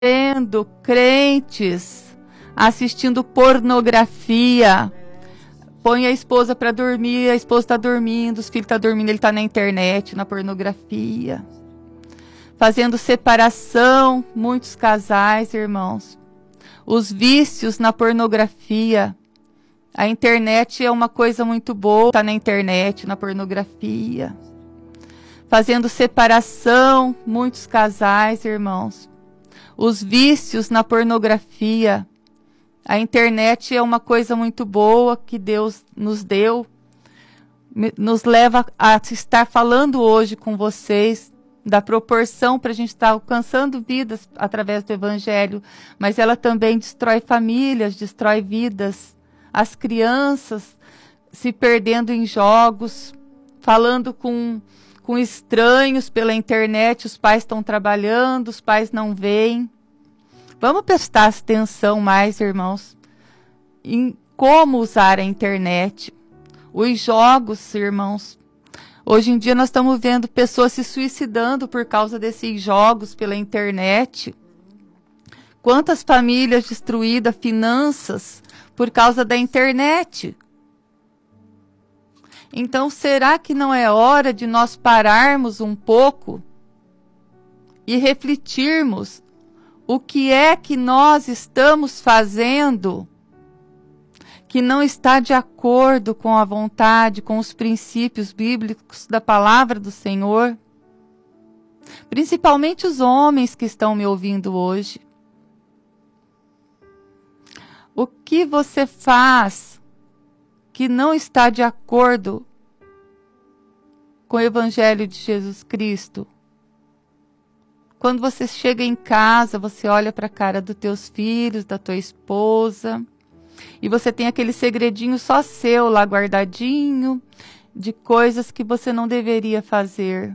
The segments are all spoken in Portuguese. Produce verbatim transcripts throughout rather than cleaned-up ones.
vendo crentes assistindo pornografia. Põe a esposa para dormir, a esposa está dormindo, os filhos estão dormindo, ele está na internet, na pornografia. Fazendo separação, muitos casais, irmãos. Os vícios na pornografia. A internet é uma coisa muito boa, está na internet, na pornografia. Fazendo separação, muitos casais, irmãos. Os vícios na pornografia. A internet é uma coisa muito boa que Deus nos deu. Nos leva a estar falando hoje com vocês da proporção para a gente estar alcançando vidas através do Evangelho. Mas ela também destrói famílias, destrói vidas. As crianças se perdendo em jogos, falando com, com estranhos pela internet. Os pais estão trabalhando, os pais não veem. Vamos prestar atenção mais, irmãos, em como usar a internet. Os jogos, irmãos. Hoje em dia nós estamos vendo pessoas se suicidando por causa desses jogos pela internet. Quantas famílias destruídas, finanças, por causa da internet. Então, será que não é hora de nós pararmos um pouco e refletirmos o que é que nós estamos fazendo que não está de acordo com a vontade, com os princípios bíblicos da palavra do Senhor? Principalmente os homens que estão me ouvindo hoje. O que você faz que não está de acordo com o Evangelho de Jesus Cristo? Quando você chega em casa, você olha para a cara dos teus filhos, da tua esposa, e você tem aquele segredinho só seu lá guardadinho, de coisas que você não deveria fazer.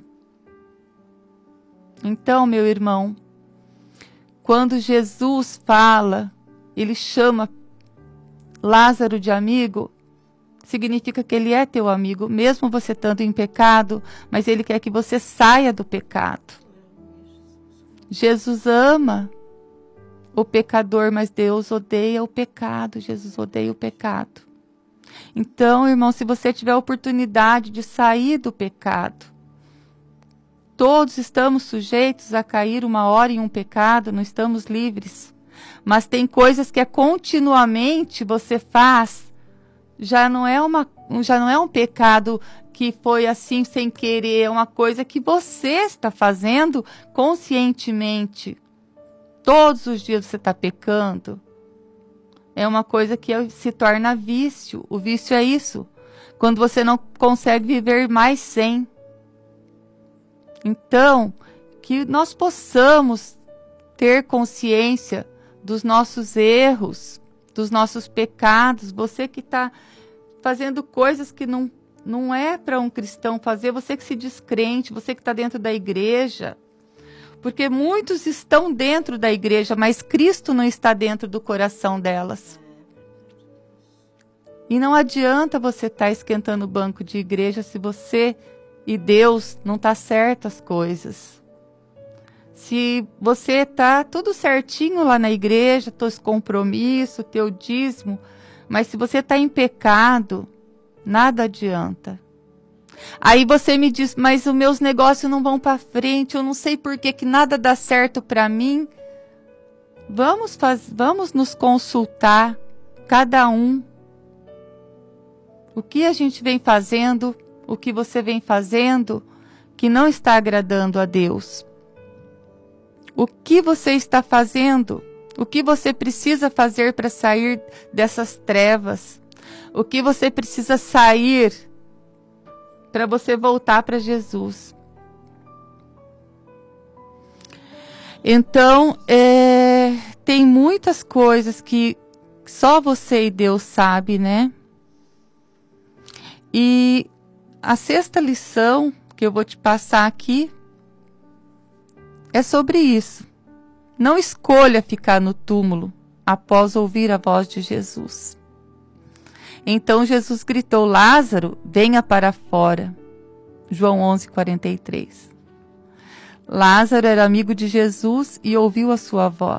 Então, meu irmão, quando Jesus fala, ele chama Lázaro de amigo, significa que ele é teu amigo, mesmo você estando em pecado, mas ele quer que você saia do pecado. Jesus ama o pecador, mas Deus odeia o pecado. Jesus odeia o pecado. Então, irmão, se você tiver a oportunidade de sair do pecado, todos estamos sujeitos a cair uma hora em um pecado, não estamos livres. Mas tem coisas que é continuamente você faz, já não é, uma, já não é um pecado que foi assim sem querer, é uma coisa que você está fazendo conscientemente. Todos os dias você está pecando. É uma coisa que se torna vício. O vício é isso. Quando você não consegue viver mais sem. Então, que nós possamos ter consciência dos nossos erros, dos nossos pecados. Você que está fazendo coisas que não, não é para um cristão fazer, você que se diz crente, você que está dentro da igreja. Porque muitos estão dentro da igreja, mas Cristo não está dentro do coração delas. E não adianta você estar esquentando o banco de igreja se você e Deus não está certo as coisas. Se você está tudo certinho lá na igreja, teus compromissos, teu dízimo, mas se você está em pecado, nada adianta. Aí você me diz, mas os meus negócios não vão para frente, eu não sei por que que nada dá certo para mim. Vamos, faz, vamos nos consultar, cada um. O que a gente vem fazendo, o que você vem fazendo, que não está agradando a Deus. O que você está fazendo, o que você precisa fazer para sair dessas trevas, o que você precisa sair para você voltar para Jesus. Então, é, tem muitas coisas que só você e Deus sabe, né? E a sexta lição que eu vou te passar aqui é sobre isso. Não escolha ficar no túmulo após ouvir a voz de Jesus. Então Jesus gritou, Lázaro, venha para fora. João onze, quarenta e três. Lázaro era amigo de Jesus e ouviu a sua voz.